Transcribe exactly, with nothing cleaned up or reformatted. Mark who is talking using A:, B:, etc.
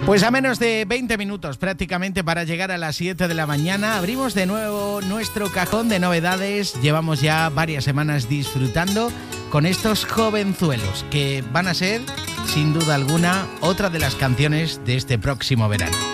A: Pues a menos de veinte minutos prácticamente para llegar a las siete de la mañana, abrimos de nuevo nuestro cajón de novedades. Llevamos ya varias semanas disfrutando con estos jovenzuelos que van a ser, sin duda alguna, otra de las canciones de este próximo verano.